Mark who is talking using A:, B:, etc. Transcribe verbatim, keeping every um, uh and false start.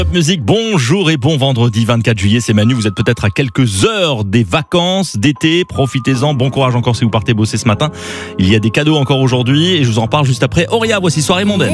A: Top Music, bonjour et bon vendredi vingt-quatre juillet, c'est Manu, vous êtes peut-être à quelques heures des vacances d'été, profitez-en, bon courage encore si vous partez bosser ce matin. Il y a des cadeaux encore aujourd'hui et je vous en parle juste après. Auria, voici Soirée mondaine.